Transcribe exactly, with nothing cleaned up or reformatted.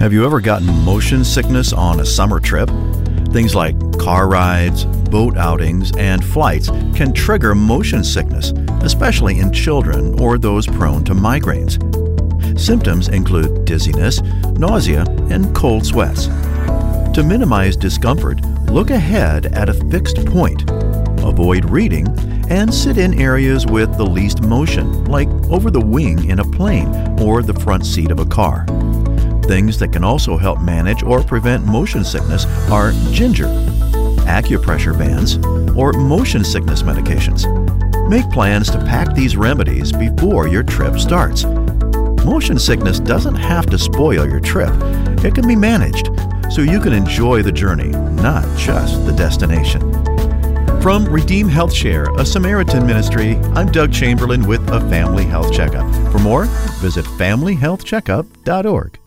Have you ever gotten motion sickness on a summer trip? Things like car rides, boat outings, and flights can trigger motion sickness, especially in children or those prone to migraines. Symptoms include dizziness, nausea, and cold sweats. To minimize discomfort, look ahead at a fixed point. Avoid reading and sit in areas with the least motion, like over the wing in a plane or the front seat of a car. Things that can also help manage or prevent motion sickness are ginger, acupressure bands, or motion sickness medications. Make plans to pack these remedies before your trip starts. Motion sickness doesn't have to spoil your trip. It can be managed so you can enjoy the journey, not just the destination. From Redeem Health Share, a Samaritan ministry, I'm Doug Chamberlain with a Family Health Checkup. For more, visit family health checkup dot org.